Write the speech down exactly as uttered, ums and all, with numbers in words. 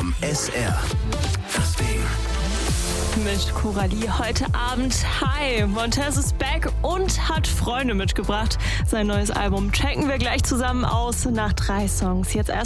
vom S R. Das Ding. Mit Coralie heute Abend. Hi, Montez ist back und hat Freunde mitgebracht. Sein neues Album checken wir gleich zusammen aus nach drei Songs. Jetzt erst